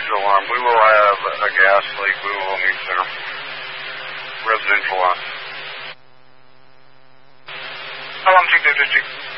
alarm. We will have a gas leak. We will need center. Residential line. How long do you do, District?